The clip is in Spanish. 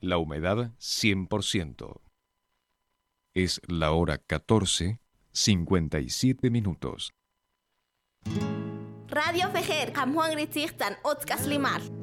La humedad 100%. Es la hora 14:57. Radio Fejer, Juan Gritzig, Tan Otzkas Limar.